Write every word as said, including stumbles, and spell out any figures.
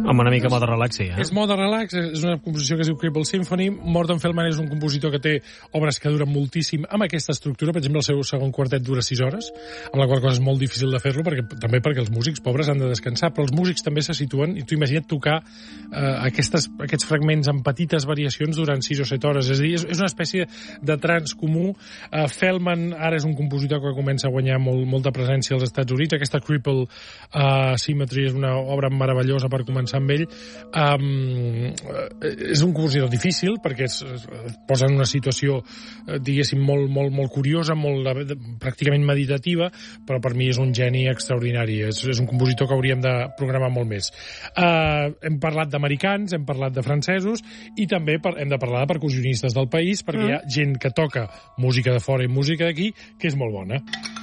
Amb una mica moda relax, sí, eh? És moda relax, és una composició que es diu Cripple Symphony. Morton Feldman és un compositor que té obres que duren moltíssim amb aquesta estructura. Per exemple, el seu segon quartet dura sis hores, amb la qual cosa és molt difícil de fer-lo, perquè, també perquè els músics pobres han de descansar, però els músics també se situen, i tu imagina't tocar eh, aquestes, aquests fragments amb petites variacions durant sis o set hores. És a dir, és, és una espècie de trans comú. Eh, Feldman ara és un compositor que comença a guanyar molt, molta presència als Estats Units. Aquesta Cripple uh, Symmetry és una obra meravellosa per començar amb ell. Um, és un compositor difícil perquè es, es posa en una situació, diguéssim, molt, molt, molt curiosa, molt, de, pràcticament meditativa, però per mi és un geni extraordinari. És, és un compositor que hauríem de programar molt més. Uh, hem parlat d'americans, hem parlat de francesos, i també per, hem de parlar de percussionistes del país, perquè mm. hi ha gent que toca música de fora i música d'aquí, que és molt bona.